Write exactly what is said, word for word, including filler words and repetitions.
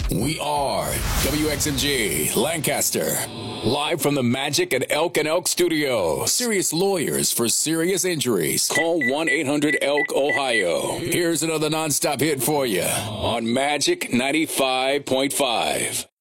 We are W X M G Lancaster. Live from the Magic at Elk and Elk Studios. Serious lawyers for serious injuries. Call one eight hundred elk ohio. Here's another nonstop hit for you on Magic ninety-five point five.